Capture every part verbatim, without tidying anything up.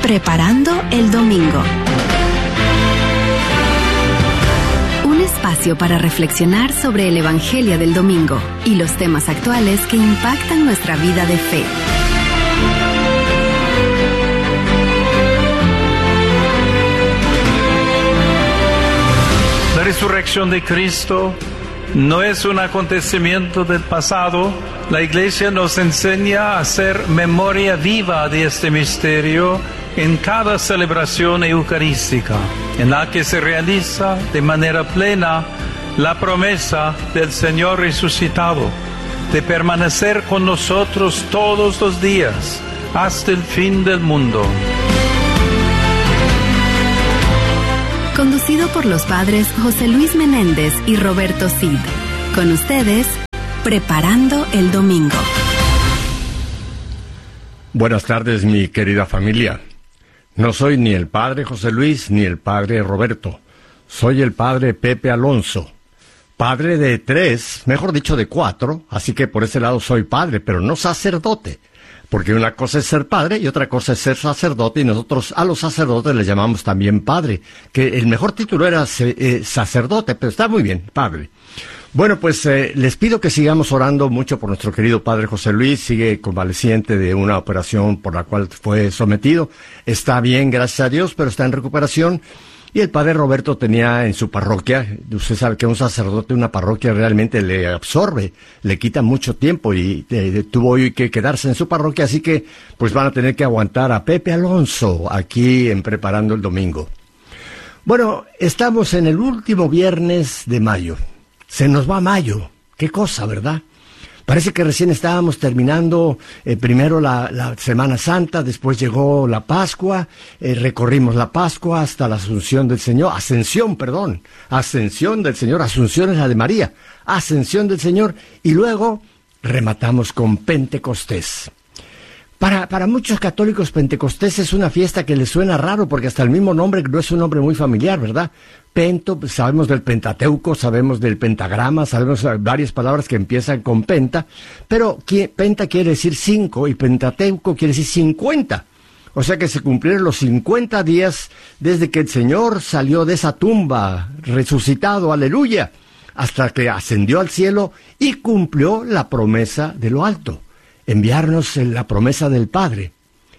Preparando el domingo. Un espacio para reflexionar sobre el Evangelio del domingo y los temas actuales que impactan nuestra vida de fe. La resurrección de Cristo no es un acontecimiento del pasado. La Iglesia nos enseña a hacer memoria viva de este misterio en cada celebración eucarística, en la que se realiza de manera plena la promesa del Señor resucitado de permanecer con nosotros todos los días hasta el fin del mundo. Conducido por los padres José Luis Menéndez y Roberto Cid. Con ustedes, Preparando el domingo. Buenas tardes, mi querida familia. No soy ni el padre José Luis ni el padre Roberto. Soy el padre Pepe Alonso. Padre de tres, mejor dicho de cuatro, así que por ese lado soy padre, pero no sacerdote. Porque una cosa es ser padre y otra cosa es ser sacerdote, y nosotros a los sacerdotes les llamamos también padre, que el mejor título era eh, sacerdote, pero está muy bien, padre. Bueno, pues eh, les pido que sigamos orando mucho por nuestro querido padre José Luis. Sigue convaleciente de una operación por la cual fue sometido. Está bien, gracias a Dios, pero está en recuperación. Y el padre Roberto tenía en su parroquia, usted sabe que un sacerdote de una parroquia realmente le absorbe, le quita mucho tiempo y eh, tuvo hoy que quedarse en su parroquia, así que pues van a tener que aguantar a Pepe Alonso aquí en Preparando el Domingo. Bueno, estamos en el último viernes de mayo. Se nos va mayo. Qué cosa, ¿verdad? Parece que recién estábamos terminando eh, primero la, la Semana Santa, después llegó la Pascua, eh, recorrimos la Pascua hasta la Asunción del Señor, Ascensión, perdón, Ascensión del Señor, Asunción es la de María, Ascensión del Señor, y luego rematamos con Pentecostés. Para, para muchos católicos, Pentecostés es una fiesta que les suena raro, porque hasta el mismo nombre no es un nombre muy familiar, ¿verdad? Pento, sabemos del Pentateuco, sabemos del pentagrama, sabemos varias palabras que empiezan con penta, pero penta quiere decir cinco y Pentateuco quiere decir cincuenta. O sea que se cumplieron los cincuenta días desde que el Señor salió de esa tumba, resucitado, aleluya, hasta que ascendió al cielo y cumplió la promesa de lo alto, enviarnos la promesa del Padre.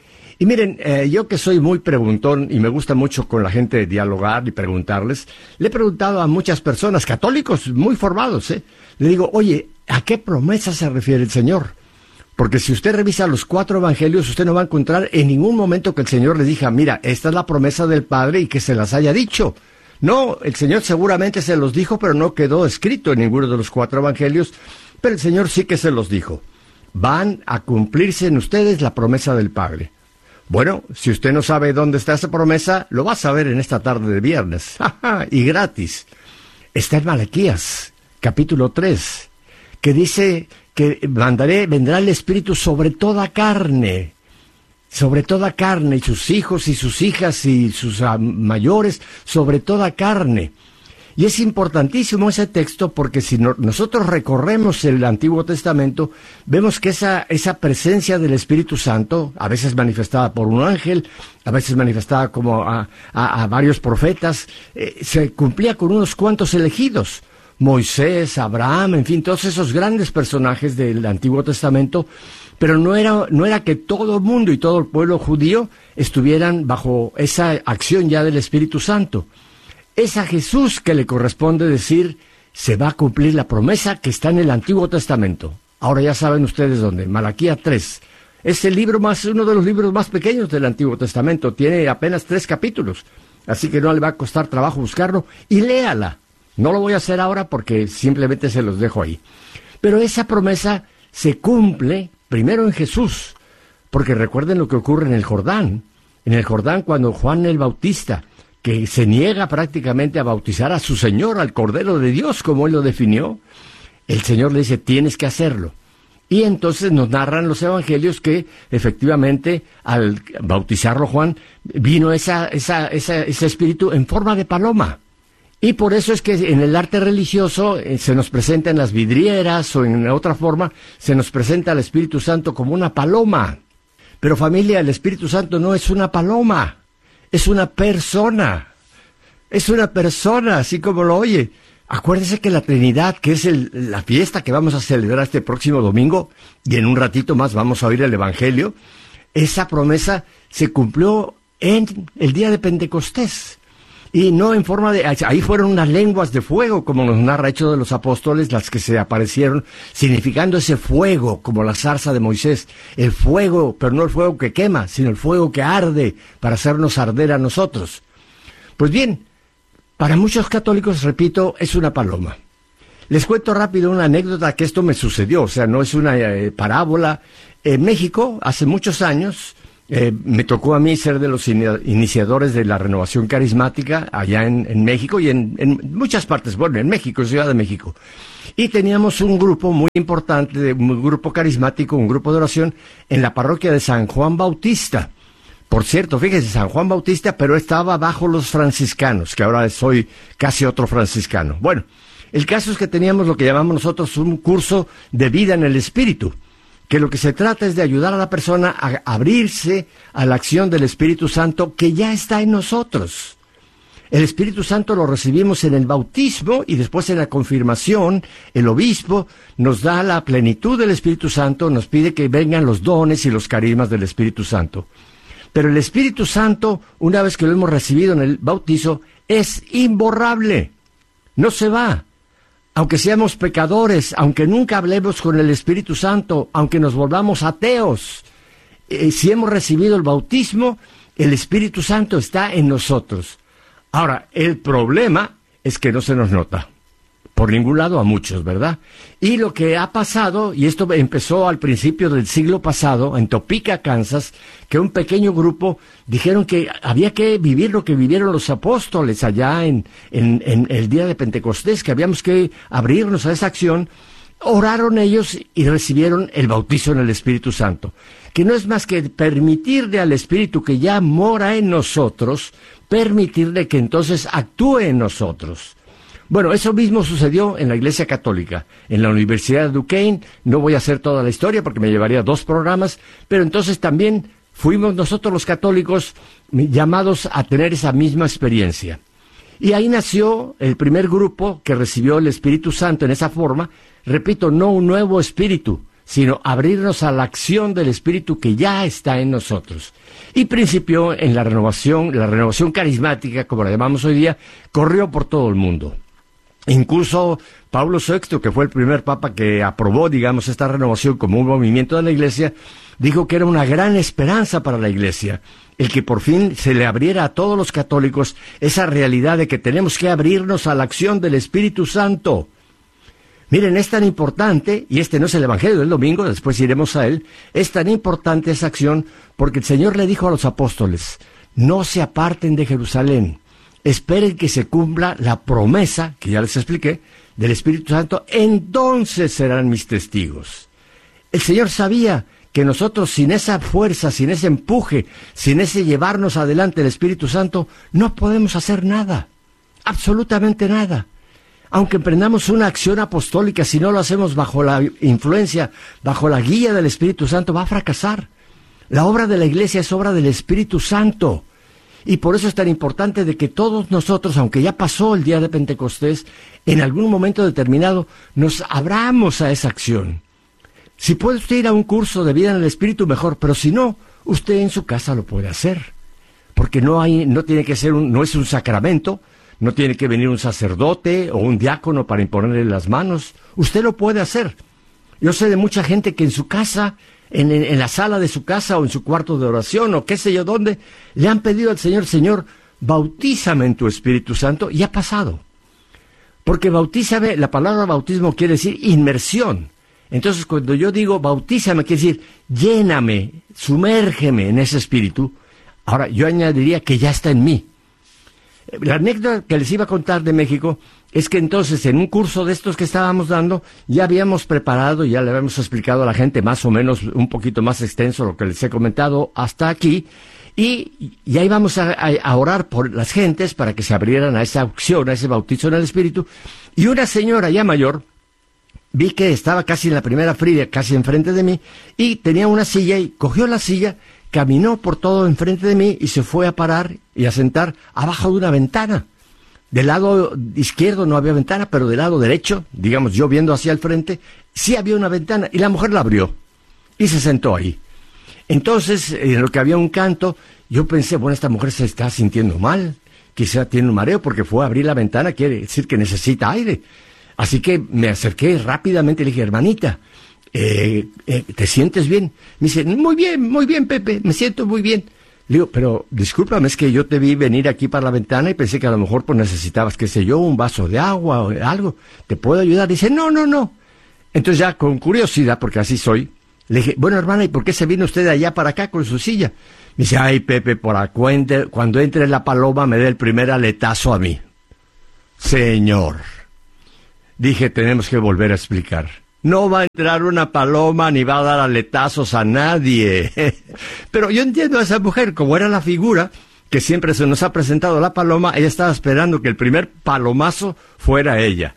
Y miren, eh, yo que soy muy preguntón y me gusta mucho con la gente dialogar y preguntarles, le he preguntado a muchas personas, católicos muy formados, ¿eh? Le digo, oye, ¿a qué promesa se refiere el Señor? Porque si usted revisa los cuatro evangelios, usted no va a encontrar en ningún momento que el Señor le diga, mira, esta es la promesa del Padre y que se las haya dicho. No, el Señor seguramente se los dijo, pero no quedó escrito en ninguno de los cuatro evangelios, pero el Señor sí que se los dijo. Van a cumplirse en ustedes la promesa del Padre. Bueno, si usted no sabe dónde está esa promesa, lo va a saber en esta tarde de viernes. Y gratis. Está en Malaquías, capítulo tres, que dice que mandaré, vendrá el Espíritu sobre toda carne. Sobre toda carne, y sus hijos y sus hijas y sus uh, mayores, sobre toda carne. Y es importantísimo ese texto porque si no, nosotros recorremos el Antiguo Testamento, vemos que esa, esa presencia del Espíritu Santo, a veces manifestada por un ángel, a veces manifestada como a, a, a varios profetas, eh, se cumplía con unos cuantos elegidos. Moisés, Abraham, en fin, todos esos grandes personajes del Antiguo Testamento, pero no era, no era que todo el mundo y todo el pueblo judío estuvieran bajo esa acción ya del Espíritu Santo. Es a Jesús que le corresponde decir, se va a cumplir la promesa que está en el Antiguo Testamento. Ahora ya saben ustedes dónde, Malaquías tres. Es el libro más, uno de los libros más pequeños del Antiguo Testamento, tiene apenas tres capítulos, así que no le va a costar trabajo buscarlo, y léala. No lo voy a hacer ahora porque simplemente se los dejo ahí. Pero esa promesa se cumple primero en Jesús, porque recuerden lo que ocurre en el Jordán. En el Jordán cuando Juan el Bautista, que se niega prácticamente a bautizar a su Señor, al Cordero de Dios, como él lo definió, el Señor le dice, tienes que hacerlo. Y entonces nos narran los evangelios que efectivamente al bautizarlo Juan, vino esa, esa, esa, ese espíritu en forma de paloma. Y por eso es que en el arte religioso eh, se nos presenta en las vidrieras o en otra forma, se nos presenta al Espíritu Santo como una paloma. Pero familia, el Espíritu Santo no es una paloma, es una persona. Es una persona, así como lo oye. Acuérdense que la Trinidad, que es el, la fiesta que vamos a celebrar este próximo domingo, y en un ratito más vamos a oír el Evangelio, esa promesa se cumplió en el día de Pentecostés. Y no en forma de... Ahí fueron unas lenguas de fuego, como nos narra Hechos de los Apóstoles, las que se aparecieron, significando ese fuego, como la zarza de Moisés. El fuego, pero no el fuego que quema, sino el fuego que arde, para hacernos arder a nosotros. Pues bien, para muchos católicos, repito, es una paloma. Les cuento rápido una anécdota que esto me sucedió, o sea, no es una eh, parábola. En México, hace muchos años... Eh, me tocó a mí ser de los iniciadores de la renovación carismática allá en, en México y en, en muchas partes, bueno, en México, Ciudad de México. Y teníamos un grupo muy importante, de, un grupo carismático, un grupo de oración en la parroquia de San Juan Bautista. Por cierto, fíjese, San Juan Bautista, pero estaba bajo los franciscanos, que ahora soy casi otro franciscano. Bueno, el caso es que teníamos lo que llamamos nosotros un curso de vida en el Espíritu, que lo que se trata es de ayudar a la persona a abrirse a la acción del Espíritu Santo que ya está en nosotros. El Espíritu Santo lo recibimos en el bautismo y después en la confirmación. El obispo nos da la plenitud del Espíritu Santo, nos pide que vengan los dones y los carismas del Espíritu Santo. Pero el Espíritu Santo, una vez que lo hemos recibido en el bautizo, es imborrable, no se va. Aunque seamos pecadores, aunque nunca hablemos con el Espíritu Santo, aunque nos volvamos ateos, eh, si hemos recibido el bautismo, el Espíritu Santo está en nosotros. Ahora, el problema es que no se nos nota, por ningún lado a muchos, ¿verdad? Y lo que ha pasado, y esto empezó al principio del siglo pasado, en Topeka, Kansas, que un pequeño grupo dijeron que había que vivir lo que vivieron los apóstoles allá en, en, en el día de Pentecostés, que habíamos que abrirnos a esa acción. Oraron ellos y recibieron el bautizo en el Espíritu Santo, que no es más que permitirle al Espíritu que ya mora en nosotros, permitirle que entonces actúe en nosotros. Bueno, eso mismo sucedió en la Iglesia Católica, en la Universidad de Duquesne. No voy a hacer toda la historia porque me llevaría dos programas, pero entonces también fuimos nosotros los católicos llamados a tener esa misma experiencia. Y ahí nació el primer grupo que recibió el Espíritu Santo en esa forma. Repito, no un nuevo espíritu, sino abrirnos a la acción del Espíritu que ya está en nosotros. Y principió en la renovación, la renovación carismática, como la llamamos hoy día, corrió por todo el mundo. Incluso Pablo sexto, que fue el primer papa que aprobó, digamos, esta renovación como un movimiento de la Iglesia, dijo que era una gran esperanza para la Iglesia, el que por fin se le abriera a todos los católicos esa realidad de que tenemos que abrirnos a la acción del Espíritu Santo. Miren, es tan importante, y este no es el Evangelio del domingo, después iremos a él, es tan importante esa acción porque el Señor le dijo a los apóstoles, no se aparten de Jerusalén, esperen que se cumpla la promesa, que ya les expliqué, del Espíritu Santo, entonces serán mis testigos. El Señor sabía que nosotros sin esa fuerza, sin ese empuje, sin ese llevarnos adelante el Espíritu Santo, no podemos hacer nada, absolutamente nada. Aunque emprendamos una acción apostólica, si no lo hacemos bajo la influencia, bajo la guía del Espíritu Santo, va a fracasar. La obra de la Iglesia es obra del Espíritu Santo. Y por eso es tan importante de que todos nosotros, aunque ya pasó el día de Pentecostés, en algún momento determinado nos abramos a esa acción. Si puede usted ir a un curso de vida en el Espíritu, mejor, pero si no, usted en su casa lo puede hacer. Porque no hay, no tiene que ser un, no es un sacramento, no tiene que venir un sacerdote o un diácono para imponerle las manos. Usted lo puede hacer. Yo sé de mucha gente que en su casa, en, en, en la sala de su casa o en su cuarto de oración o qué sé yo dónde, le han pedido al Señor, Señor, bautízame en tu Espíritu Santo, y ha pasado. Porque bautízame, la palabra bautismo quiere decir inmersión. Entonces cuando yo digo bautízame, quiere decir lléname, sumérgeme en ese Espíritu. Ahora yo añadiría que ya está en mí. La anécdota que les iba a contar de México es que entonces en un curso de estos que estábamos dando ya habíamos preparado, ya le habíamos explicado a la gente más o menos un poquito más extenso lo que les he comentado hasta aquí, y ya íbamos a, a, a orar por las gentes para que se abrieran a esa opción, a ese bautizo en el Espíritu. Y una señora ya mayor, vi que estaba casi en la primera fila, casi enfrente de mí, y tenía una silla y cogió la silla caminó por todo enfrente de mí y se fue a parar y a sentar abajo de una ventana. Del lado izquierdo no había ventana, pero del lado derecho, digamos yo viendo hacia el frente, sí había una ventana, y la mujer la abrió y se sentó ahí. Entonces, en lo que había un canto, yo pensé, bueno, esta mujer se está sintiendo mal, quizá tiene un mareo porque fue a abrir la ventana, quiere decir que necesita aire. Así que me acerqué rápidamente y le dije, hermanita, eh, eh, ¿te sientes bien? Me dice, muy bien, muy bien, Pepe, me siento muy bien. Le digo, pero discúlpame, es que yo te vi venir aquí para la ventana y pensé que a lo mejor pues necesitabas, qué sé yo, un vaso de agua o algo, ¿te puedo ayudar? Dice, no, no, no. Entonces ya con curiosidad, porque así soy, le dije, bueno, hermana, ¿y por qué se vino usted de allá para acá con su silla? Me dice, ay, Pepe, por acuente, cuando entre la paloma me dé el primer aletazo a mí. Señor, dije, tenemos que volver a explicar. No va a entrar una paloma ni va a dar aletazos a nadie. Pero yo entiendo a esa mujer, como era la figura que siempre se nos ha presentado la paloma, ella estaba esperando que el primer palomazo fuera ella.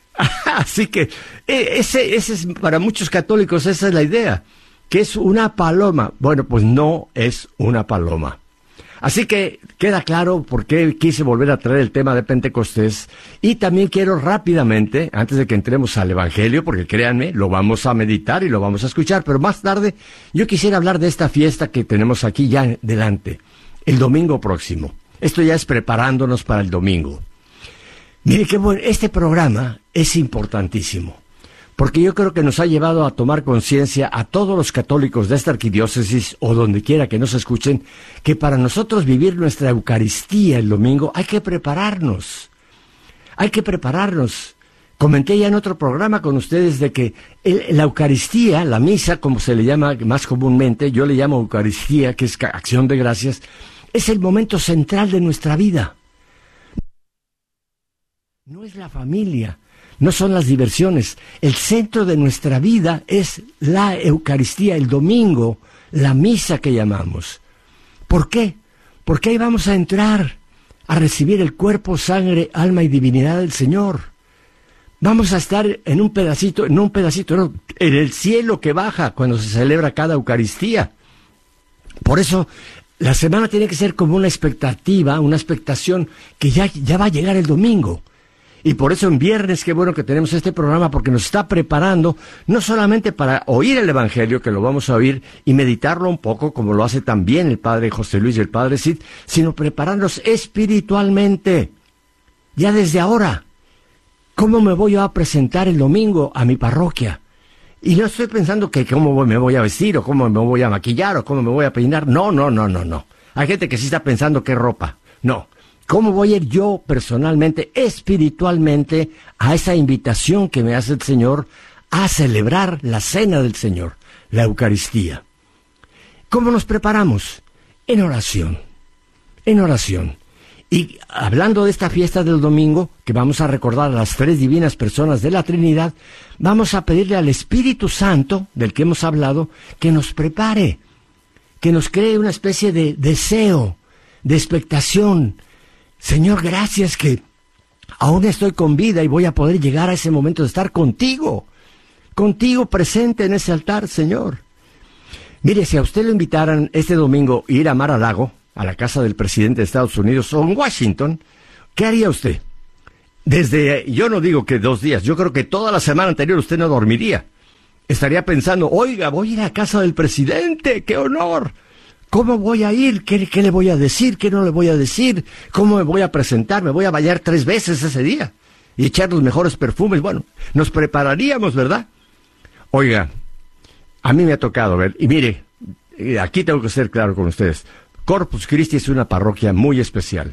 Así que ese, ese es, para muchos católicos esa es la idea, que es una paloma. Bueno, pues no es una paloma. Así que queda claro por qué quise volver a traer el tema de Pentecostés. Y también quiero rápidamente, antes de que entremos al Evangelio, porque créanme, lo vamos a meditar y lo vamos a escuchar, pero más tarde yo quisiera hablar de esta fiesta que tenemos aquí ya delante, el domingo próximo. Esto ya es preparándonos para el domingo. Mire qué bueno, este programa es importantísimo, porque yo creo que nos ha llevado a tomar conciencia a todos los católicos de esta arquidiócesis o donde quiera que nos escuchen, que para nosotros vivir nuestra Eucaristía el domingo hay que prepararnos, hay que prepararnos. Comenté ya en otro programa con ustedes de que el, la Eucaristía, la misa, como se le llama más comúnmente, yo le llamo Eucaristía, que es acción de gracias, es el momento central de nuestra vida. No es la familia, no son las diversiones. El centro de nuestra vida es la Eucaristía, el domingo, la misa que llamamos. ¿Por qué? Porque ahí vamos a entrar a recibir el cuerpo, sangre, alma y divinidad del Señor. Vamos a estar en un pedacito, no un pedacito, no, en el cielo que baja cuando se celebra cada Eucaristía. Por eso la semana tiene que ser como una expectativa, una expectación que ya, ya va a llegar el domingo. Y por eso en viernes, qué bueno que tenemos este programa, porque nos está preparando no solamente para oír el Evangelio, que lo vamos a oír, y meditarlo un poco, como lo hace también el Padre José Luis y el Padre Cid, sino prepararnos espiritualmente, ya desde ahora. ¿Cómo me voy a presentar el domingo a mi parroquia? Y no estoy pensando que cómo me voy a vestir, o cómo me voy a maquillar, o cómo me voy a peinar. No, no, no, no, no. Hay gente que sí está pensando qué ropa. No. ¿Cómo voy a ir yo personalmente, espiritualmente, a esa invitación que me hace el Señor a celebrar la cena del Señor, la Eucaristía? ¿Cómo nos preparamos? En oración, en oración. Y hablando de esta fiesta del domingo, que vamos a recordar a las tres divinas personas de la Trinidad, vamos a pedirle al Espíritu Santo, del que hemos hablado, que nos prepare, que nos cree una especie de deseo, de expectación. Señor, gracias que aún estoy con vida y voy a poder llegar a ese momento de estar contigo, contigo presente en ese altar, Señor. Mire, si a usted lo invitaran este domingo a ir a Mar-a-Lago, a la casa del presidente de Estados Unidos o en Washington, ¿qué haría usted? Desde, yo no digo que dos días, yo creo que toda la semana anterior usted no dormiría. Estaría pensando, oiga, voy a ir a casa del presidente, ¡qué honor! ¿Cómo voy a ir? ¿Qué, ¿Qué le voy a decir? ¿Qué no le voy a decir? ¿Cómo me voy a presentar? ¿Me voy a bañar tres veces ese día? Y echar los mejores perfumes. Bueno, nos prepararíamos, ¿verdad? Oiga, a mí me ha tocado ver, y mire, aquí tengo que ser claro con ustedes, Corpus Christi es una parroquia muy especial.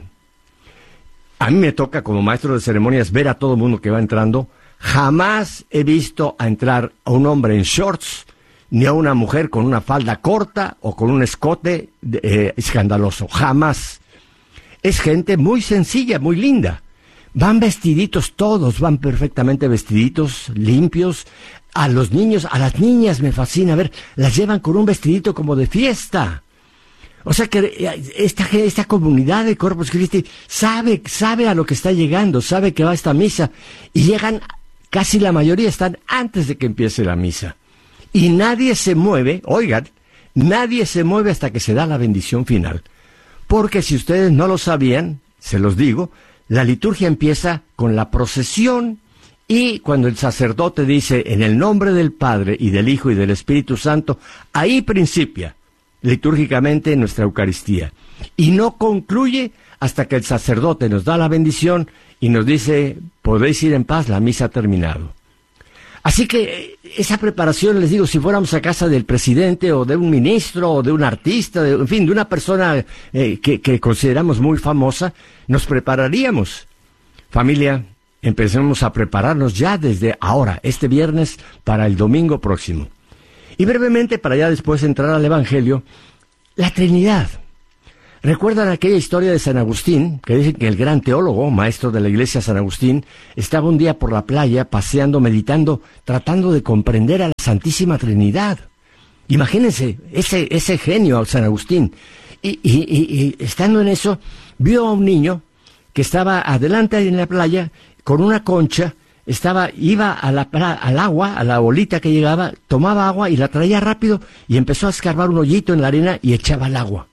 A mí me toca, como maestro de ceremonias, ver a todo el mundo que va entrando. Jamás he visto a entrar a un hombre en shorts, ni a una mujer con una falda corta o con un escote eh, escandaloso. Jamás. Es gente muy sencilla, muy linda. Van vestiditos todos, van perfectamente vestiditos, limpios. A los niños, a las niñas me fascina ver, las llevan con un vestidito como de fiesta. O sea que esta, esta comunidad de Corpus Christi sabe, sabe a lo que está llegando, sabe que va a esta misa. Y llegan, casi la mayoría están antes de que empiece la misa. Y nadie se mueve, oigan, Nadie se mueve hasta que se da la bendición final. Porque si ustedes no lo sabían, se los digo, la liturgia empieza con la procesión y cuando el sacerdote dice en el nombre del Padre y del Hijo y del Espíritu Santo, ahí principia litúrgicamente nuestra Eucaristía. Y no concluye hasta que el sacerdote nos da la bendición y nos dice, podéis ir en paz, la misa ha terminado. Así que esa preparación, les digo, si fuéramos a casa del presidente o de un ministro o de un artista, de, en fin, de una persona eh, que, que consideramos muy famosa, nos prepararíamos. Familia, empecemos a prepararnos ya desde ahora, este viernes, para el domingo próximo. Y brevemente, para ya después entrar al Evangelio, la Trinidad. ¿Recuerdan aquella historia de San Agustín, que dice que el gran teólogo, maestro de la iglesia San Agustín, estaba un día por la playa, paseando, meditando, tratando de comprender a la Santísima Trinidad? Imagínense, ese, ese genio, San Agustín. Y, y, y, y estando en eso, vio a un niño que estaba adelante en la playa, con una concha, estaba, iba a la, al agua, a la bolita que llegaba, tomaba agua y la traía rápido, y empezó a escarbar un hoyito en la arena y echaba el agua.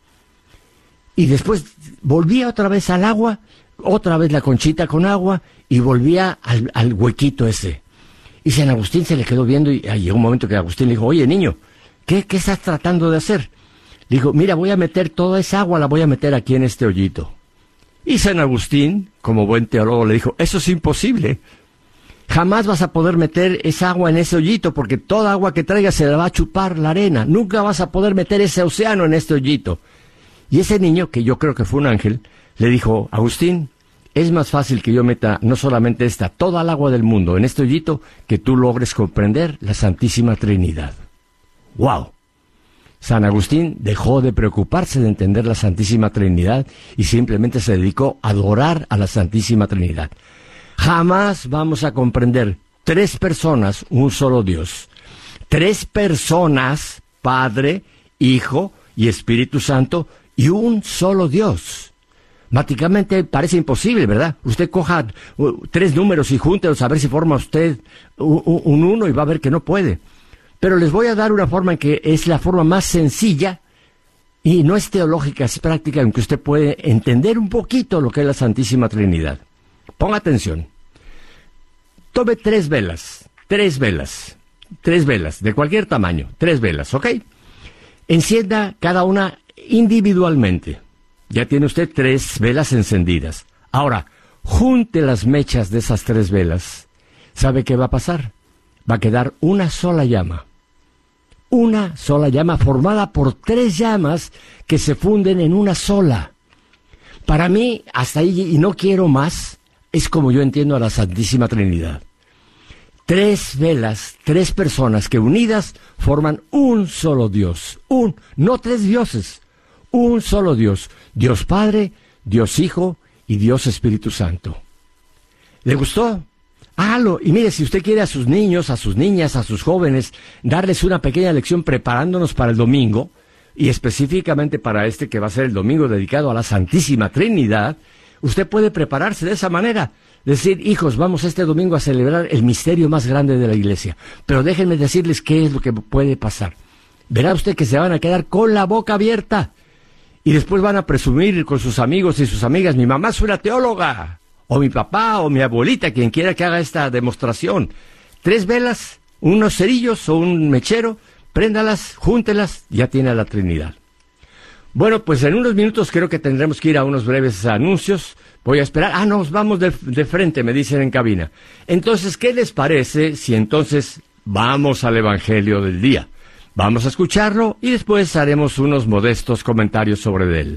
Y después volvía otra vez al agua, otra vez la conchita con agua, y volvía al, al huequito ese. Y San Agustín se le quedó viendo, y ah, llegó un momento que Agustín le dijo, oye niño, ¿qué, qué estás tratando de hacer? Le dijo, mira, voy a meter toda esa agua, la voy a meter aquí en este hoyito. Y San Agustín, como buen teólogo, le dijo, eso es imposible. Jamás vas a poder meter esa agua en ese hoyito, porque toda agua que traigas se la va a chupar la arena. Nunca vas a poder meter ese océano en este hoyito. Y ese niño, que yo creo que fue un ángel, le dijo, Agustín, es más fácil que yo meta no solamente esta, toda el agua del mundo en este hoyito, que tú logres comprender la Santísima Trinidad. ¡Wow! San Agustín dejó de preocuparse de entender la Santísima Trinidad y simplemente se dedicó a adorar a la Santísima Trinidad. Jamás vamos a comprender tres personas, un solo Dios. Tres personas, Padre, Hijo y Espíritu Santo, y un solo Dios. Máticamente parece imposible, ¿verdad? Usted coja uh, tres números y júntelos a ver si forma usted un, un uno y va a ver que no puede. Pero les voy a dar una forma en que es la forma más sencilla y no es teológica, es práctica, en que usted puede entender un poquito lo que es la Santísima Trinidad. Ponga atención. Tome tres velas, tres velas, tres velas, de cualquier tamaño, tres velas, ¿ok? Encienda cada una individualmente. Ya tiene usted tres velas encendidas. Ahora, junte las mechas de esas tres velas. ¿Sabe qué va a pasar? Va a quedar una sola llama. Una sola llama formada por tres llamas que se funden en una sola. Para mí, hasta ahí, y no quiero más, es como yo entiendo a la Santísima Trinidad. Tres velas, tres personas que unidas forman un solo Dios. Un, no tres dioses. Un solo Dios, Dios Padre, Dios Hijo y Dios Espíritu Santo. ¿Le gustó? Hágalo. Y mire, si usted quiere a sus niños, a sus niñas, a sus jóvenes, darles una pequeña lección preparándonos para el domingo, y específicamente para este que va a ser el domingo dedicado a la Santísima Trinidad, usted puede prepararse de esa manera. Decir, hijos, vamos este domingo a celebrar el misterio más grande de la Iglesia. Pero déjenme decirles qué es lo que puede pasar. Verá usted que se van a quedar con la boca abierta. Y después van a presumir con sus amigos y sus amigas, mi mamá es una teóloga, o mi papá, o mi abuelita, quien quiera que haga esta demostración. Tres velas, unos cerillos o un mechero, préndalas, júntelas, ya tiene a la Trinidad. Bueno, pues en unos minutos creo que tendremos que ir a unos breves anuncios. Voy a esperar. Ah, nos vamos de, de frente, me dicen en cabina. Entonces, ¿qué les parece si entonces vamos al Evangelio del día? Vamos a escucharlo y después haremos unos modestos comentarios sobre él.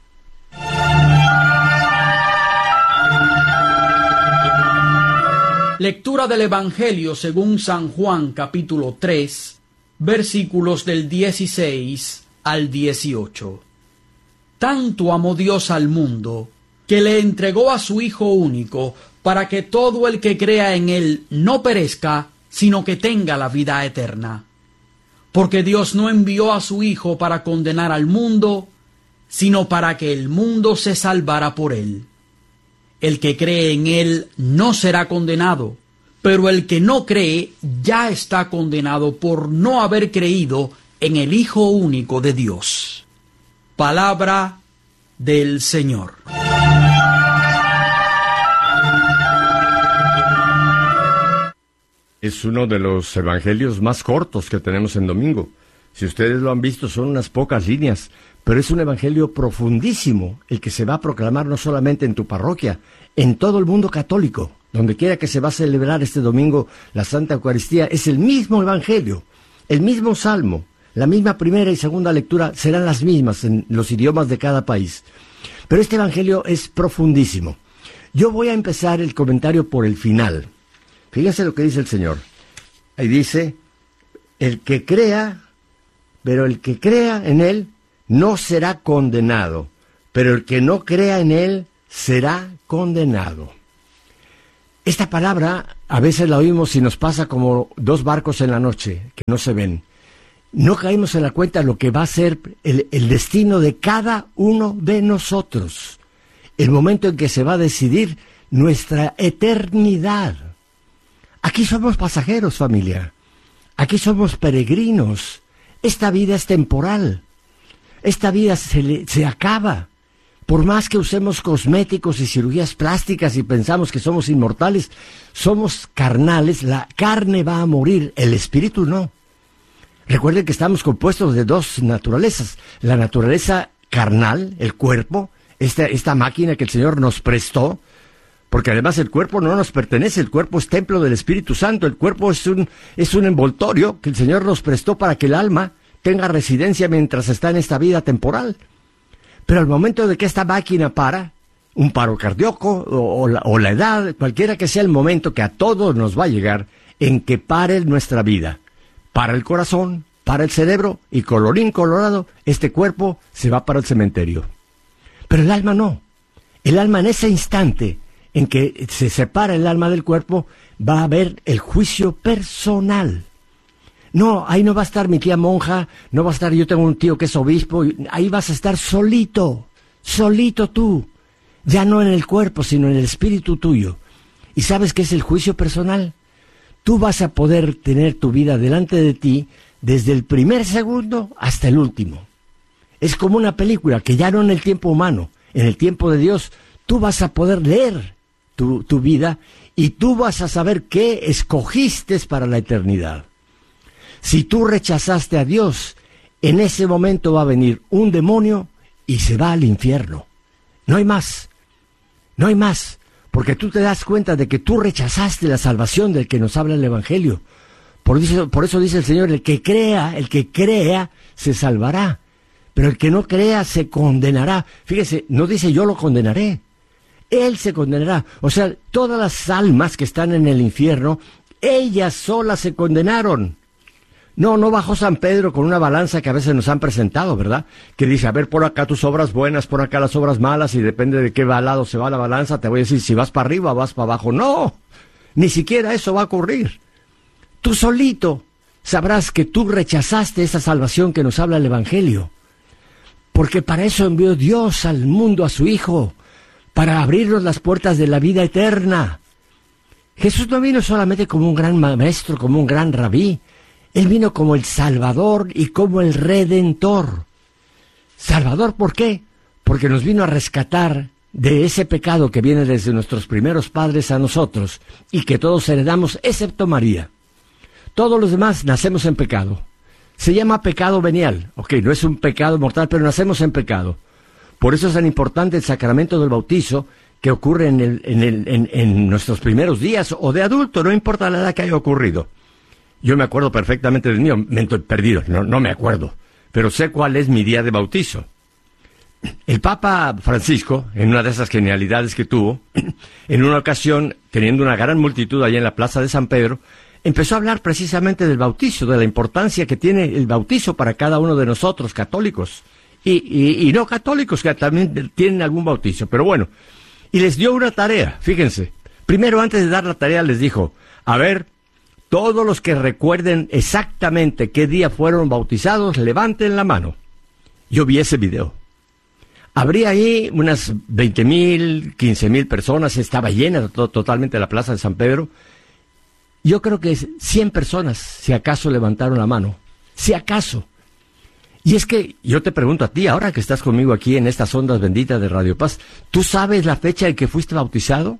Lectura del Evangelio según San Juan, capítulo tres, versículos del dieciséis al dieciocho. Tanto amó Dios al mundo, que le entregó a su Hijo único, para que todo el que crea en él no perezca, sino que tenga la vida eterna. Porque Dios no envió a su Hijo para condenar al mundo, sino para que el mundo se salvara por él. El que cree en él no será condenado, pero el que no cree ya está condenado por no haber creído en el Hijo único de Dios. Palabra del Señor. Es uno de los evangelios más cortos que tenemos en domingo. Si ustedes lo han visto, son unas pocas líneas, pero es un evangelio profundísimo, el que se va a proclamar no solamente en tu parroquia, en todo el mundo católico. Donde quiera que se va a celebrar este domingo la Santa Eucaristía, es el mismo evangelio, el mismo salmo, la misma primera y segunda lectura serán las mismas en los idiomas de cada país. Pero este evangelio es profundísimo. Yo voy a empezar el comentario por el final. Fíjense lo que dice el Señor. Ahí dice, el que crea, pero el que crea en Él no será condenado, pero el que no crea en Él será condenado. Esta palabra a veces la oímos y nos pasa como dos barcos en la noche que no se ven. No caímos en la cuenta de lo que va a ser el, el destino de cada uno de nosotros. El momento en que se va a decidir nuestra eternidad. Aquí somos pasajeros, familia. Aquí somos peregrinos. Esta vida es temporal. Esta vida se, le, se acaba. Por más que usemos cosméticos y cirugías plásticas y pensamos que somos inmortales, somos carnales. La carne va a morir, el espíritu no. Recuerden que estamos compuestos de dos naturalezas. La naturaleza carnal, el cuerpo, esta, esta máquina que el Señor nos prestó, porque además el cuerpo no nos pertenece, el cuerpo es templo del Espíritu Santo, el cuerpo es un, es un envoltorio que el Señor nos prestó para que el alma tenga residencia mientras está en esta vida temporal. Pero al momento de que esta máquina para, un paro cardíaco o, o, la, o la edad, cualquiera que sea el momento que a todos nos va a llegar, en que pare nuestra vida, para el corazón, para el cerebro, y colorín colorado, este cuerpo se va para el cementerio. Pero el alma no. El alma en ese instante en que se separa el alma del cuerpo, va a haber el juicio personal. No, ahí no va a estar mi tía monja, no va a estar, yo tengo un tío que es obispo, ahí vas a estar solito, solito tú, ya no en el cuerpo, sino en el espíritu tuyo. ¿Y sabes qué es el juicio personal? Tú vas a poder tener tu vida delante de ti desde el primer segundo hasta el último. Es como una película que ya no en el tiempo humano, en el tiempo de Dios, tú vas a poder leer Tu, tu vida, y tú vas a saber qué escogiste para la eternidad. Si tú rechazaste a Dios, en ese momento va a venir un demonio y se va al infierno. No hay más, no hay más, porque tú te das cuenta de que tú rechazaste la salvación del que nos habla el Evangelio. Por eso, por eso dice el Señor, el que crea, el que crea, se salvará, pero el que no crea, se condenará. Fíjese, no dice yo lo condenaré. Él se condenará. O sea, todas las almas que están en el infierno, ellas solas se condenaron. No, no bajó San Pedro con una balanza que a veces nos han presentado, ¿verdad? Que dice, a ver, por acá tus obras buenas, por acá las obras malas, y depende de qué lado se va la balanza, te voy a decir si vas para arriba o vas para abajo. No, ni siquiera eso va a ocurrir. Tú solito sabrás que tú rechazaste esa salvación que nos habla el Evangelio. Porque para eso envió Dios al mundo a su Hijo, para abrirnos las puertas de la vida eterna. Jesús no vino solamente como un gran maestro, como un gran rabí. Él vino como el Salvador y como el Redentor. ¿Salvador por qué? Porque nos vino a rescatar de ese pecado que viene desde nuestros primeros padres a nosotros y que todos heredamos, excepto María. Todos los demás nacemos en pecado. Se llama pecado venial. Ok, no es un pecado mortal, pero nacemos en pecado. Por eso es tan importante el sacramento del bautizo que ocurre en, el, en, el, en, en nuestros primeros días o de adulto, no importa la edad que haya ocurrido. Yo me acuerdo perfectamente del mío, me estoy perdido, no, no me acuerdo, pero sé cuál es mi día de bautizo. El Papa Francisco, en una de esas genialidades que tuvo, en una ocasión, teniendo una gran multitud allá en la plaza de San Pedro, empezó a hablar precisamente del bautizo, de la importancia que tiene el bautizo para cada uno de nosotros, católicos. Y, y, y no católicos que también tienen algún bautizo, pero bueno, y les dio una tarea, fíjense, primero antes de dar la tarea les dijo, a ver, todos los que recuerden exactamente qué día fueron bautizados, levanten la mano. Yo vi ese video, habría ahí unas veinte mil, quince mil personas, estaba llena to- totalmente la plaza de San Pedro, yo creo que cien personas, si acaso levantaron la mano, si acaso. Y es que yo te pregunto a ti, ahora que estás conmigo aquí en estas ondas benditas de Radio Paz, ¿tú sabes la fecha en que fuiste bautizado?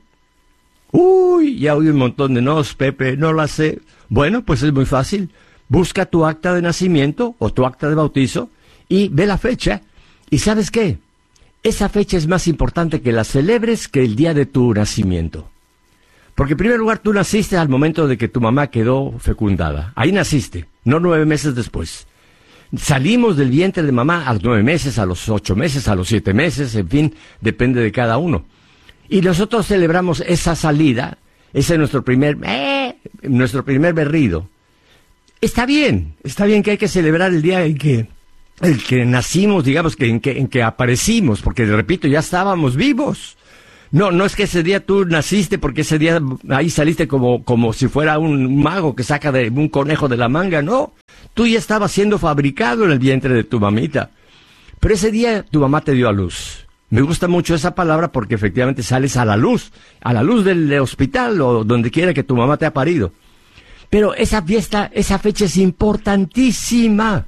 Uy, ya oí un montón de nos, Pepe, no la sé. Bueno, pues es muy fácil. Busca tu acta de nacimiento o tu acta de bautizo y ve la fecha. ¿Y sabes qué? Esa fecha es más importante que la celebres que el día de tu nacimiento. Porque en primer lugar tú naciste al momento de que tu mamá quedó fecundada. Ahí naciste, no nueve meses después. Salimos del vientre de mamá a los nueve meses, a los ocho meses, a los siete meses, en fin, depende de cada uno. Y nosotros celebramos esa salida, ese es nuestro primer, eh, nuestro primer berrido. Está bien, está bien que hay que celebrar el día en que, el que nacimos, digamos, que en que, en que aparecimos, porque repito, ya estábamos vivos. No, no es que ese día tú naciste porque ese día ahí saliste como, como si fuera un mago que saca de un conejo de la manga, no. Tú ya estabas siendo fabricado en el vientre de tu mamita. Pero ese día tu mamá te dio a luz. Me gusta mucho esa palabra porque efectivamente sales a la luz, a la luz del hospital o donde quiera que tu mamá te ha parido. Pero esa fiesta, esa fecha es importantísima.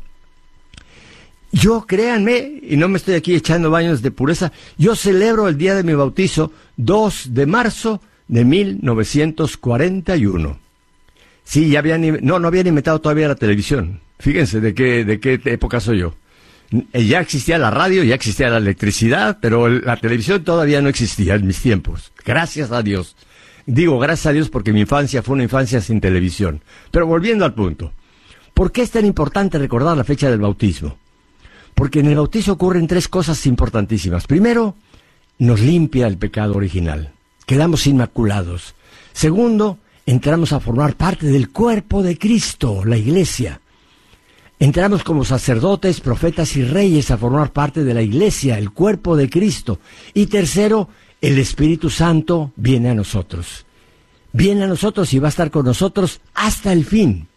Yo, créanme, y no me estoy aquí echando baños de pureza, yo celebro el día de mi bautizo dos de marzo de mil novecientos cuarenta y uno. Sí, ya habían, no, no habían inventado todavía la televisión. Fíjense de qué, de qué época soy yo. Ya existía la radio, ya existía la electricidad, pero la televisión todavía no existía en mis tiempos. Gracias a Dios. Digo gracias a Dios porque mi infancia fue una infancia sin televisión. Pero volviendo al punto. ¿Por qué es tan importante recordar la fecha del bautismo? Porque en el bautizo ocurren tres cosas importantísimas. Primero, nos limpia el pecado original. Quedamos inmaculados. Segundo, entramos a formar parte del cuerpo de Cristo, la Iglesia. Entramos como sacerdotes, profetas y reyes a formar parte de la Iglesia, el cuerpo de Cristo. Y tercero, el Espíritu Santo viene a nosotros. Viene a nosotros y va a estar con nosotros hasta el fin.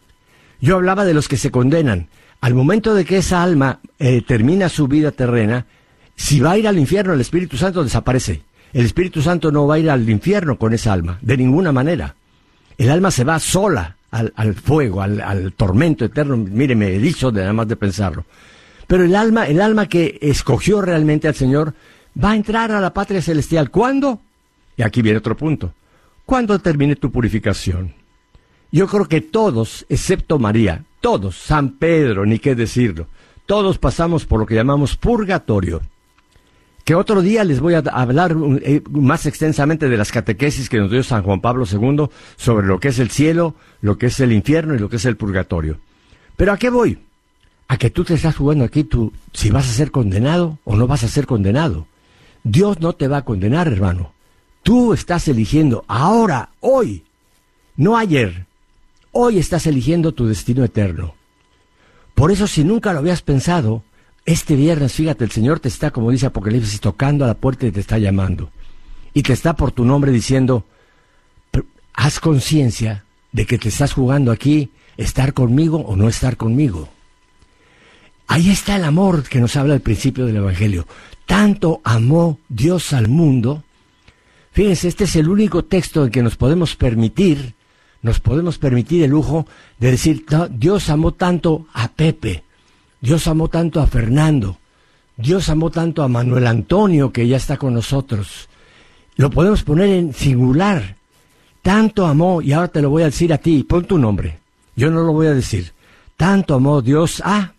Yo hablaba de los que se condenan. Al momento de que esa alma eh, termina su vida terrena, si va a ir al infierno, el Espíritu Santo desaparece. El Espíritu Santo no va a ir al infierno con esa alma, de ninguna manera. El alma se va sola al, al fuego, al, al tormento eterno. Mire, me he dicho de nada más de pensarlo. Pero el alma, el alma que escogió realmente al Señor, va a entrar a la patria celestial. ¿Cuándo? Y aquí viene otro punto. ¿Cuándo termine tu purificación? Yo creo que todos, excepto María, todos, San Pedro, ni qué decirlo, todos pasamos por lo que llamamos purgatorio. Que otro día les voy a hablar eh, más extensamente de las catequesis que nos dio San Juan Pablo segundo sobre lo que es el cielo, lo que es el infierno y lo que es el purgatorio. Pero ¿a qué voy? A que tú te estás jugando aquí tú, si vas a ser condenado o no vas a ser condenado. Dios no te va a condenar, hermano. Tú estás eligiendo ahora, hoy, no ayer. Hoy estás eligiendo tu destino eterno. Por eso, si nunca lo habías pensado, este viernes, fíjate, el Señor te está, como dice Apocalipsis, tocando a la puerta y te está llamando. Y te está por tu nombre diciendo, haz conciencia de que te estás jugando aquí, estar conmigo o no estar conmigo. Ahí está el amor que nos habla al principio del Evangelio. Tanto amó Dios al mundo. Fíjense, este es el único texto en que nos podemos permitir Nos podemos permitir el lujo de decir, no, Dios amó tanto a Pepe, Dios amó tanto a Fernando, Dios amó tanto a Manuel Antonio, que ya está con nosotros. Lo podemos poner en singular. Tanto amó, y ahora te lo voy a decir a ti, pon tu nombre, yo no lo voy a decir. Tanto amó Dios a...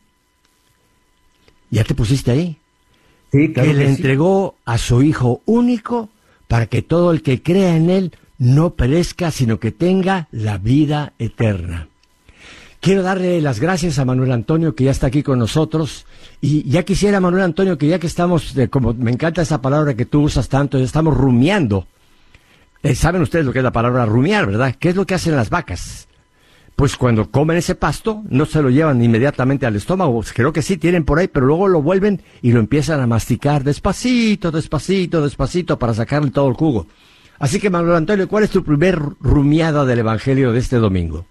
¿Ya te pusiste ahí? Sí, claro que, que le sí. Entregó a su Hijo único para que todo el que crea en Él no perezca, sino que tenga la vida eterna. Quiero darle las gracias a Manuel Antonio, que ya está aquí con nosotros, y ya quisiera, Manuel Antonio, que ya que estamos, eh, como me encanta esa palabra que tú usas tanto, ya estamos rumiando. Eh, ¿Saben ustedes lo que es la palabra rumiar, verdad? ¿Qué es lo que hacen las vacas? Pues cuando comen ese pasto, no se lo llevan inmediatamente al estómago, creo que sí tienen por ahí, pero luego lo vuelven y lo empiezan a masticar despacito, despacito, despacito, para sacarle todo el jugo. Así que, Manuel Antonio, ¿cuál es tu primer rumiada del Evangelio de este domingo?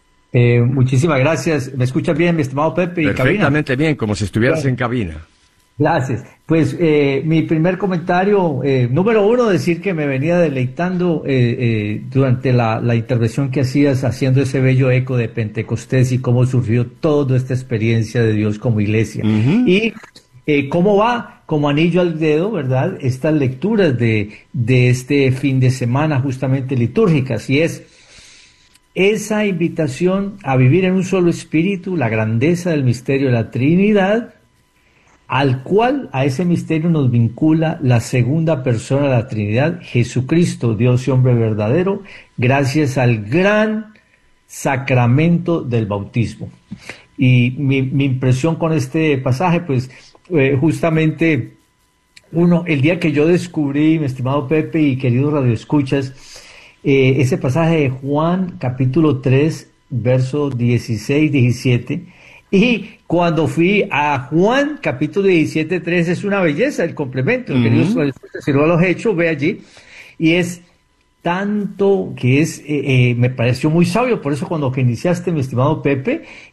Eh, muchísimas gracias. ¿Me escuchas bien, mi estimado Pepe? Y perfectamente cabina? Bien, como si estuvieras bien en cabina. Gracias. Pues eh, mi primer comentario, eh, número uno, decir que me venía deleitando eh, eh, durante la, la intervención que hacías, haciendo ese bello eco de Pentecostés y cómo surgió toda esta experiencia de Dios como iglesia. Uh-huh. Y eh, cómo va como anillo al dedo, ¿verdad? Estas lecturas de, de este fin de semana justamente litúrgicas, y es esa invitación a vivir en un solo espíritu, la grandeza del misterio de la Trinidad, al cual a ese misterio nos vincula la segunda persona de la Trinidad, Jesucristo, Dios y hombre verdadero, gracias al gran sacramento del bautismo. Y mi, mi impresión con este pasaje, pues eh, justamente uno, el día que yo descubrí, mi estimado Pepe y queridos radioescuchas, eh, ese pasaje de Juan capítulo tres, verso dieciséis, diecisiete, y cuando fui a Juan, capítulo diecisiete, tres, es una belleza el complemento. Uh-huh. Queridos, si no lo he hecho, ve allí. Y es tanto que es, eh, eh, me pareció muy sabio. Por eso cuando que iniciaste, mi estimado Pepe,